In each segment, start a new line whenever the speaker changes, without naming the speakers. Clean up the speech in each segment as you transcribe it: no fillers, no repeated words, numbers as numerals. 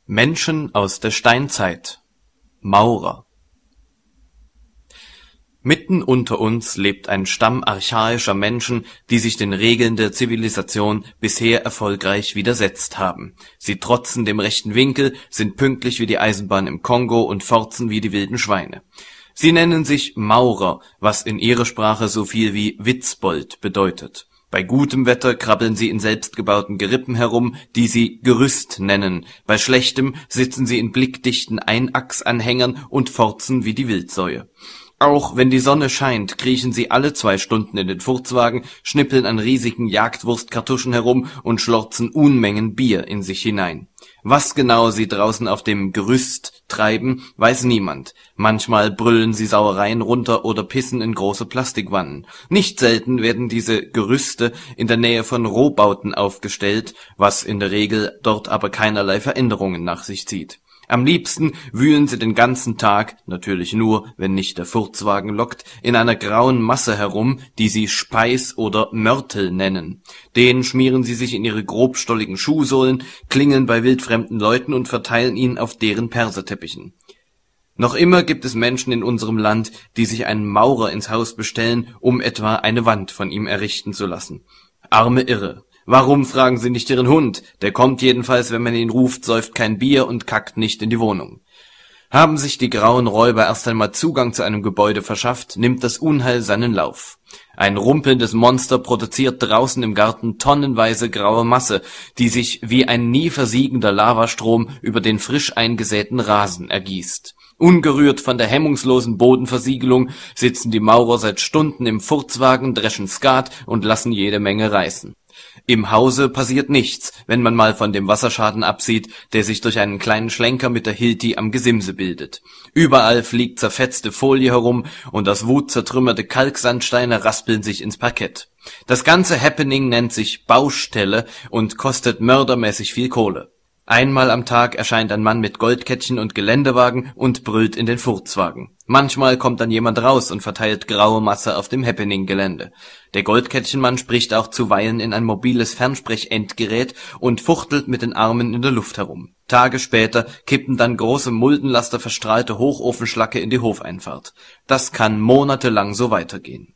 Menschen aus der Steinzeit. Maurer. Mitten unter uns lebt ein Stamm archaischer Menschen, die sich den Regeln der Zivilisation bisher erfolgreich widersetzt haben. Sie trotzen dem rechten Winkel, sind pünktlich wie die Eisenbahn im Kongo und forzen wie die wilden Schweine. Sie nennen sich Maurer, was in ihrer Sprache so viel wie Witzbold bedeutet. Bei gutem Wetter krabbeln sie in selbstgebauten Gerippen herum, die sie Gerüst nennen. Bei schlechtem sitzen sie in blickdichten Einachsanhängern und forzen wie die Wildsäue. Auch wenn die Sonne scheint, kriechen sie alle 2 Stunden in den Furzwagen, schnippeln an riesigen Jagdwurstkartuschen herum und schlorzen Unmengen Bier in sich hinein. Was genau sie draußen auf dem Gerüst treiben, weiß niemand. Manchmal brüllen sie Sauereien runter oder pissen in große Plastikwannen. Nicht selten werden diese Gerüste in der Nähe von Rohbauten aufgestellt, was in der Regel dort aber keinerlei Veränderungen nach sich zieht. Am liebsten wühlen sie den ganzen Tag, natürlich nur, wenn nicht der Furzwagen lockt, in einer grauen Masse herum, die sie Speis oder Mörtel nennen. Den schmieren sie sich in ihre grobstolligen Schuhsohlen, klingeln bei wildfremden Leuten und verteilen ihn auf deren Perserteppichen. Noch immer gibt es Menschen in unserem Land, die sich einen Maurer ins Haus bestellen, um etwa eine Wand von ihm errichten zu lassen. Arme Irre. Warum fragen sie nicht ihren Hund? Der kommt jedenfalls, wenn man ihn ruft, säuft kein Bier und kackt nicht in die Wohnung. Haben sich die grauen Räuber erst einmal Zugang zu einem Gebäude verschafft, nimmt das Unheil seinen Lauf. Ein rumpelndes Monster produziert draußen im Garten tonnenweise graue Masse, die sich wie ein nie versiegender Lavastrom über den frisch eingesäten Rasen ergießt. Ungerührt von der hemmungslosen Bodenversiegelung sitzen die Maurer seit Stunden im Furzwagen, dreschen Skat und lassen jede Menge reißen. Im Hause passiert nichts, wenn man mal von dem Wasserschaden absieht, der sich durch einen kleinen Schlenker mit der Hilti am Gesimse bildet. Überall fliegt zerfetzte Folie herum und aus Wut zertrümmerte Kalksandsteine raspeln sich ins Parkett. Das ganze Happening nennt sich Baustelle und kostet mördermäßig viel Kohle. Einmal am Tag erscheint ein Mann mit Goldkettchen und Geländewagen und brüllt in den Furzwagen. Manchmal kommt dann jemand raus und verteilt graue Masse auf dem Happening-Gelände. Der Goldkettchenmann spricht auch zuweilen in ein mobiles Fernsprechendgerät und fuchtelt mit den Armen in der Luft herum. Tage später kippen dann große Muldenlaster verstrahlte Hochofenschlacke in die Hofeinfahrt. Das kann monatelang so weitergehen.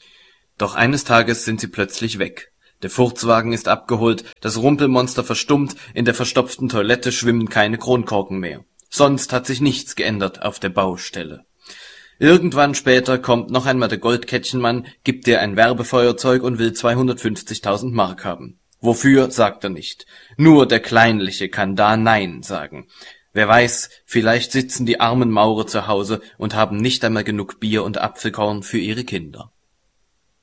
Doch eines Tages sind sie plötzlich weg. Der Furzwagen ist abgeholt, das Rumpelmonster verstummt, in der verstopften Toilette schwimmen keine Kronkorken mehr. Sonst hat sich nichts geändert auf der Baustelle. Irgendwann später kommt noch einmal der Goldkettchenmann, gibt dir ein Werbefeuerzeug und will 250.000 Mark haben. Wofür, sagt er nicht. Nur der Kleinliche kann da Nein sagen. Wer weiß, vielleicht sitzen die armen Maurer zu Hause und haben nicht einmal genug Bier und Apfelkorn für ihre Kinder.